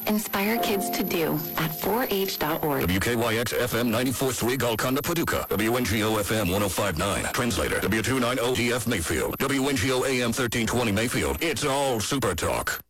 Inspire kids to do at 4h.org. WKYX FM 94.3 Golconda, Paducah. WNGO FM 105.9. Translator W290 DF Mayfield. WNGO AM 1320 Mayfield. It's all Super Talk.